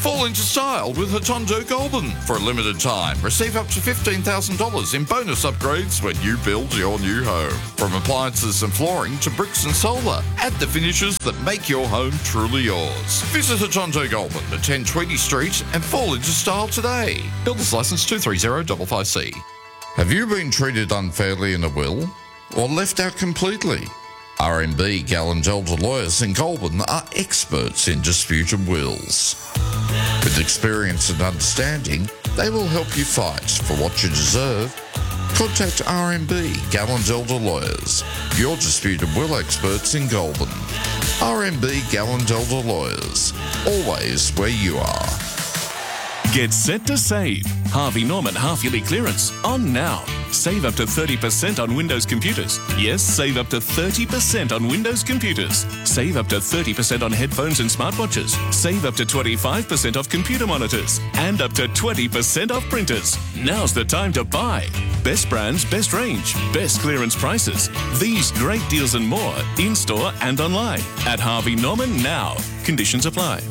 Fall into style with Hotondo Goulburn. For a limited time, receive up to $15,000 in bonus upgrades when you build your new home. From appliances and flooring to bricks and solar, add the finishes that make your home truly yours. Visit Hotondo Goulburn at 1020 Street and fall into style today. Builder's Licence 23055C. Have you been treated unfairly in a will or left out completely? RMB Gallen-Gelder Lawyers in Goulburn are experts in disputed wills. With experience and understanding, they will help you fight for what you deserve. Contact RMB Gallen-Gelder Lawyers, your disputed will experts in Goulburn. RMB Gallen-Gelder Lawyers, always where you are. Get set to save. Harvey Norman half-yearly clearance on now. Save up to 30% on Windows computers. Yes, save up to 30% on Windows computers. Save up to 30% on headphones and smartwatches. Save up to 25% off computer monitors. And up to 20% off printers. Now's the time to buy. Best brands, best range, best clearance prices. These great deals and more in-store and online. At Harvey Norman now. Conditions apply.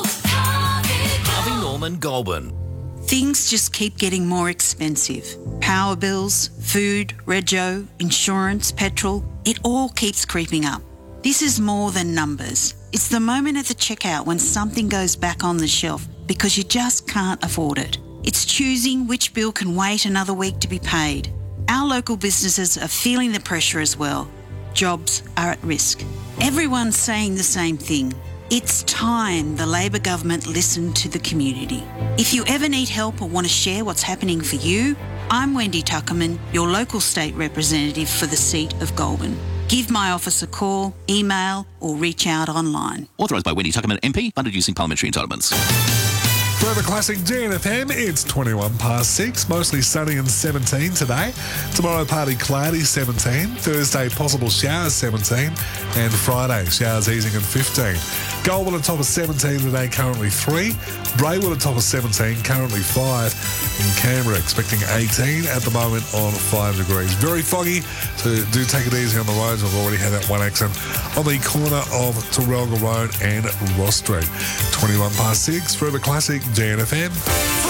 Harvey Norman Goulburn. Things just keep getting more expensive. Power bills, food, rego, insurance, petrol, it all keeps creeping up. This is more than numbers. It's the moment at the checkout when something goes back on the shelf because you just can't afford it. It's choosing which bill can wait another week to be paid. Our local businesses are feeling the pressure as well. Jobs are at risk. Everyone's saying the same thing. It's time the Labor government listened to the community. If you ever need help or want to share what's happening for you, I'm Wendy Tuckerman, your local state representative for the seat of Goulburn. Give my office a call, email or reach out online. Authorised by Wendy Tuckerman MP, funded using parliamentary entitlements. Forever Classic GNFM, it's 6:21, mostly sunny and 17 today. Tomorrow, partly cloudy, 17. Thursday, possible showers, 17. And Friday, showers easing at 15. Goulburn on top of 17 today, currently 3. Braewood on top of 17, currently 5. And Canberra expecting 18 at the moment on 5 degrees. Very foggy, so do take it easy on the roads. We've already had that one accident on the corner of Terrelga Road and Ross Street. 6:21, Forever Classic GNFM.